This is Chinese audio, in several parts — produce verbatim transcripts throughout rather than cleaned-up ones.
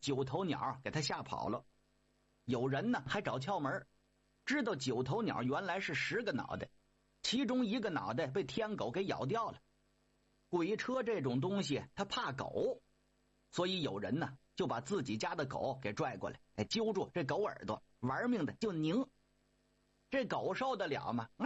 九头鸟给他吓跑了。有人呢还找窍门，知道九头鸟原来是十个脑袋，其中一个脑袋被天狗给咬掉了。鬼车这种东西它怕狗，所以有人呢就把自己家的狗给拽过来，哎，揪住这狗耳朵，玩命的就拧。这狗受得了吗？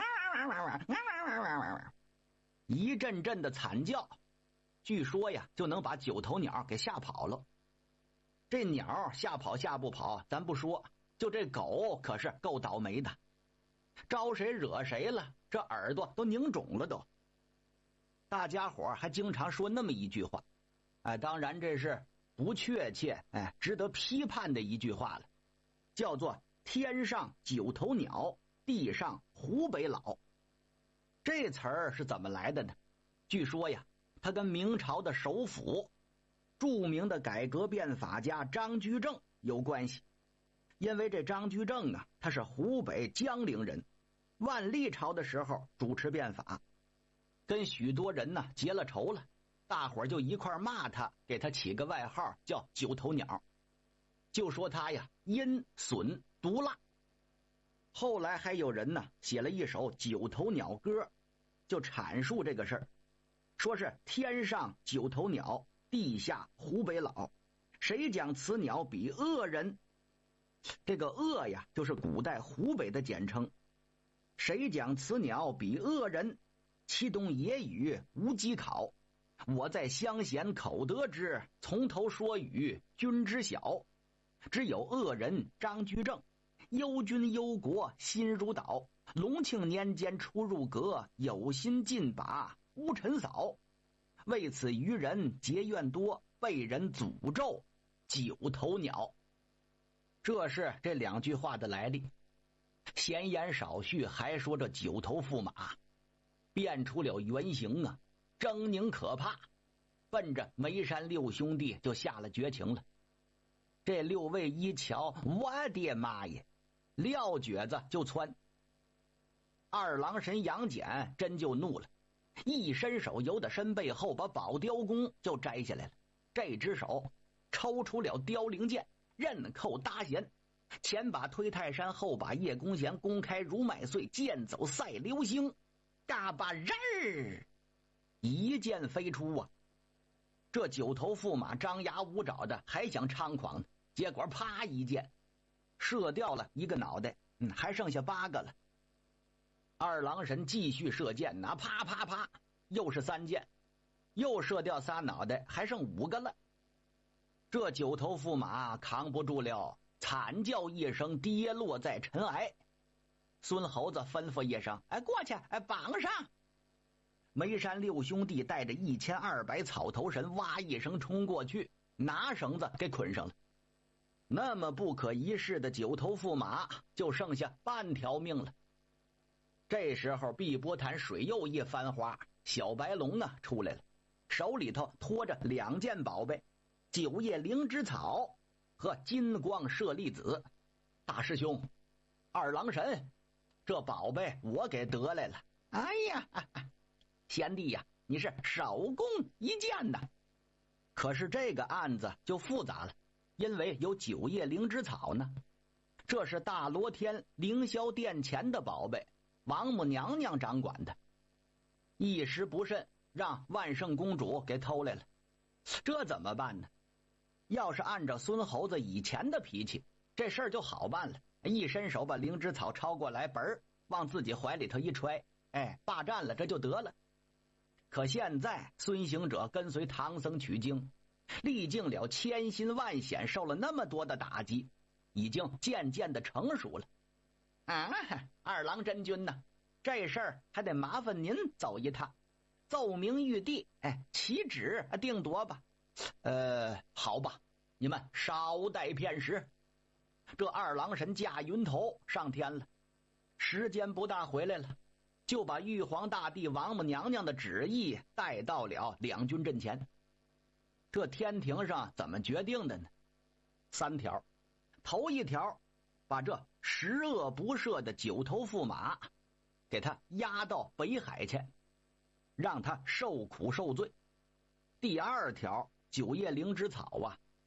一阵阵的惨叫，据说呀就能把九头鸟给吓跑了。这鸟吓跑吓不跑咱不说，就这狗可是够倒霉的，招谁惹谁了，这耳朵都拧肿了都。大家伙还经常说那么一句话，哎，当然这是不确切，哎，值得批判的一句话了，叫做天上九头鸟，地上湖北佬。这词儿是怎么来的呢？据说呀，它跟明朝的首辅著名的改革变法家张居正有关系。因为这张居正啊，他是湖北江陵人，万历朝的时候主持变法，跟许多人呢结了仇了，大伙儿就一块骂他，给他起个外号叫九头鸟，就说他呀阴损毒辣。后来还有人呢写了一首九头鸟歌，就阐述这个事儿，说是天上九头鸟，地下湖北佬，谁讲此鸟比恶人？这个恶呀就是古代湖北的简称。谁讲此鸟比恶人？其东野语无稽考，我在乡贤口得之，从头说与君知晓。只有恶人张居正，忧君忧国心如岛，隆庆年间出入阁，有心尽把乌尘扫。为此愚人结怨多，被人诅咒九头鸟。这是这两句话的来历。闲言少叙，还说这九头驸马变出了原形啊，狰狞可怕，奔着眉山六兄弟就下了绝情了。这六位一瞧，我的妈呀，撂蹶子就窜。二郎神杨戬真就怒了，一伸手由得身背后把宝雕弓就摘下来了，这只手抽出了雕灵剑，刃扣搭弦，前把推泰山，后把叶公弦，弓开如麦穗，剑走赛流星，嘎巴人儿一剑飞出啊！这九头驸马张牙舞爪的还想猖狂，结果啪一剑射掉了一个脑袋，嗯，还剩下八个了。二郎神继续射箭，那啪啪啪又是三箭，又射掉仨脑袋，还剩五个了。这九头驸马扛不住了，惨叫一声，跌落在尘埃。孙猴子吩咐一声，哎，过去，哎，绑上。眉山六兄弟带着一千二百草头神，哇一声冲过去，拿绳子给捆上了。那么不可一世的九头驸马就剩下半条命了。这时候碧波潭水又一番花，小白龙呢出来了，手里头拖着两件宝贝，九叶灵芝草和金光舍利子。大师兄，二郎神，这宝贝我给得来了。哎呀，贤弟呀，你是少功一件呐。可是这个案子就复杂了，因为有九叶灵芝草呢，这是大罗天凌霄殿前的宝贝，王母娘娘掌管的，一时不慎让万圣公主给偷来了，这怎么办呢？要是按照孙猴子以前的脾气，这事儿就好办了，一伸手把灵芝草抄过来，本儿往自己怀里头一揣，哎，霸占了，这就得了。可现在孙行者跟随唐僧取经，历经了千辛万险，受了那么多的打击，已经渐渐的成熟了。啊，二郎真君呐，这事儿还得麻烦您走一趟，奏明玉帝，哎，起旨定夺吧。呃，好吧，你们稍待片时。这二郎神驾云头上天了，时间不大回来了，就把玉皇大帝王母娘娘的旨意带到了两军阵前。这天庭上怎么决定的呢？三条。头一条，把这十恶不赦的九头驸马给他押到北海去，让他受苦受罪。第二条，九叶灵芝草啊，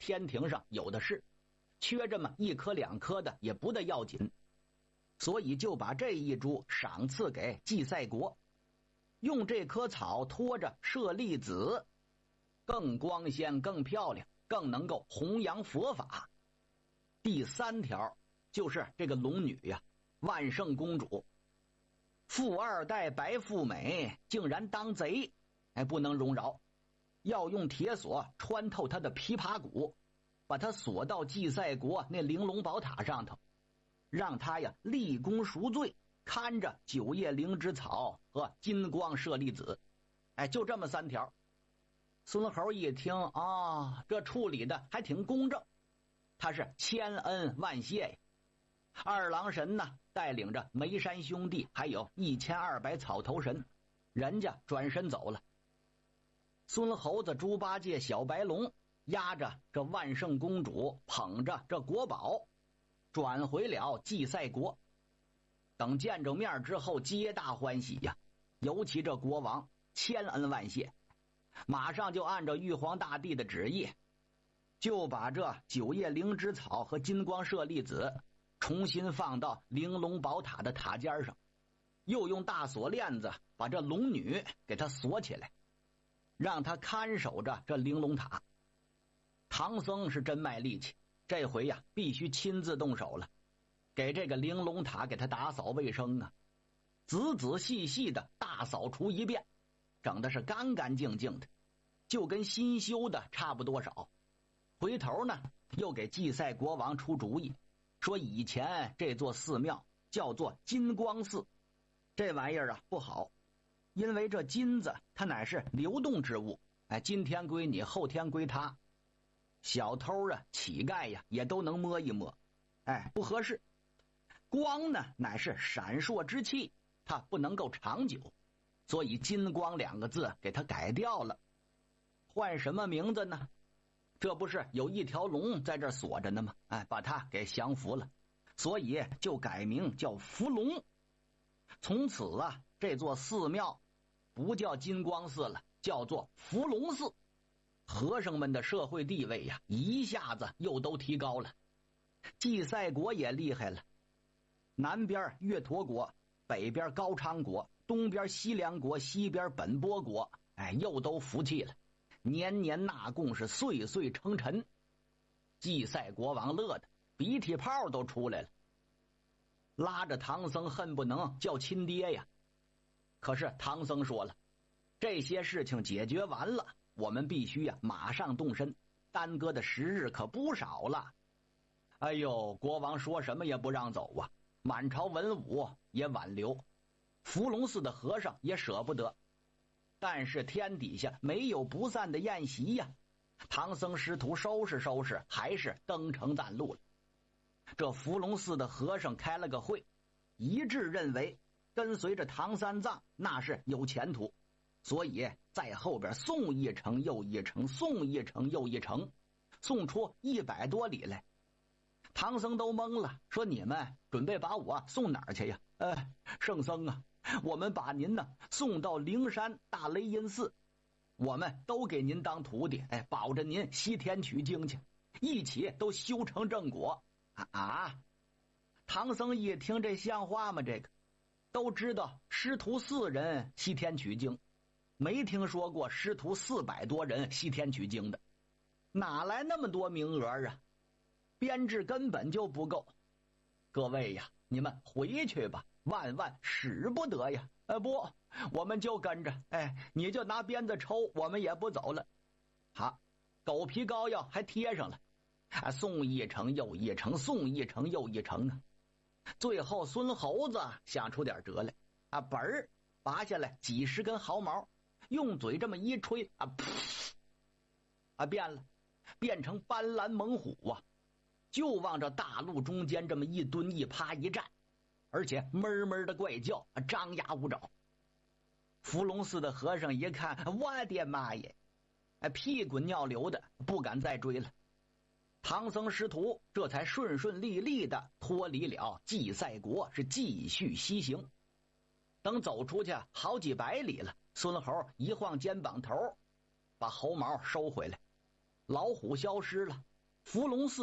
天庭上有的是，缺这么一颗两颗的也不得要紧，所以就把这一株赏赐给祭赛国，用这棵草托着舍利子，更光鲜更漂亮，更能够弘扬佛法。第三条就是这个龙女呀，万圣公主，富二代白富美竟然当贼，哎，不能容饶，要用铁锁穿透她的琵琶骨，把她锁到祭赛国那玲珑宝塔上头，让她呀立功赎罪，看着九叶灵芝草和金光舍利子。哎，就这么三条。孙猴一听啊，这处理的还挺公正，他是千恩万谢呀。二郎神呢，带领着梅山兄弟还有一千二百草头神，人家转身走了。孙猴子、猪八戒、小白龙压着这万圣公主，捧着这国宝，转回了祭赛国。等见着面之后，皆大欢喜呀！尤其这国王千恩万谢，马上就按照玉皇大帝的旨意，就把这九叶灵芝草和金光舍利子重新放到玲珑宝塔的塔尖上，又用大锁链子把这龙女给她锁起来，让她看守着这玲珑塔。唐僧是真卖力气，这回呀必须亲自动手了，给这个玲珑塔给他打扫卫生啊，仔仔细细的大扫除一遍，整的是干干净净的，就跟新修的差不多少。回头呢又给祭赛国王出主意，说以前这座寺庙叫做金光寺，这玩意儿啊不好，因为这金子它乃是流动之物，哎，今天归你，后天归他，小偷啊乞丐呀也都能摸一摸，哎，不合适。光呢乃是闪烁之气，它不能够长久，所以金光两个字给它改掉了。换什么名字呢？这不是有一条龙在这锁着呢吗？哎，把它给降服了，所以就改名叫伏龙。从此啊，这座寺庙不叫金光寺了，叫做伏龙寺。和尚们的社会地位呀，一下子又都提高了。祭赛国也厉害了，南边月陀国，北边高昌国，东边西凉国，西边本波国，哎，又都服气了，年年纳贡，是岁岁称臣。祭赛国王乐的鼻涕泡都出来了，拉着唐僧恨不能叫亲爹呀。可是唐僧说了，这些事情解决完了，我们必须呀马上动身，耽搁的时日可不少了。哎呦，国王说什么也不让走啊，满朝文武也挽留，伏龙寺的和尚也舍不得，但是天底下没有不散的宴席呀。唐僧师徒收拾收拾，还是登城赞路了。这伏龙寺的和尚开了个会，一致认为跟随着唐三藏那是有前途，所以在后边送一程又一程，送一程又一程，送出一百多里来。唐僧都懵了，说你们准备把我送哪儿去呀？呃，圣僧啊，我们把您呢送到灵山大雷音寺，我们都给您当徒弟，哎，保着您西天取经去，一起都修成正果啊啊！唐僧一听，这像话吗？这个都知道师徒四人西天取经，没听说过师徒四百多人西天取经的，哪来那么多名额啊？编制根本就不够。各位呀，你们回去吧，万万使不得呀！呃，不，我们就跟着，哎，你就拿鞭子抽，我们也不走了。好，狗皮膏药还贴上了，啊，送一程又一程，送一程又一程啊！最后孙猴子想出点辙来，啊，本儿拔下来几十根毫毛，用嘴这么一吹，啊，噗，啊，变了，变成斑斓猛虎啊！就往这大路中间这么一蹲一趴一站，而且闷闷的怪叫，张牙舞爪。伏龙寺的和尚一看，我的妈耶，屁滚尿流的，不敢再追了。唐僧师徒这才顺顺利利的脱离了祭赛国，是继续西行。等走出去好几百里了，孙猴一晃肩膀头，把猴毛收回来，老虎消失了， 伏龙寺